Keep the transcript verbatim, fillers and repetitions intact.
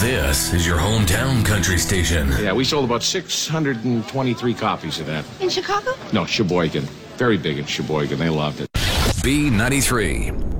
This is your hometown country station. Yeah, we sold about six hundred twenty-three copies of that. In Chicago? No, Sheboygan. Very big in Sheboygan. They loved it. B ninety-three.